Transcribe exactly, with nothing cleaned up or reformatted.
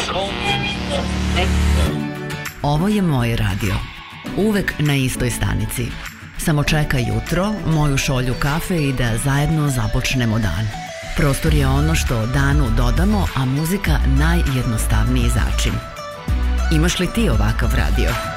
Ovo je moj radio. Uvek na istoj stanici. Samo čeka jutro, moju šolju kafe i da zajedno započnemo dan. Prostor je ono što danu dodamo, a muzika najjednostavniji začin. Imaš li ti ovakav radio?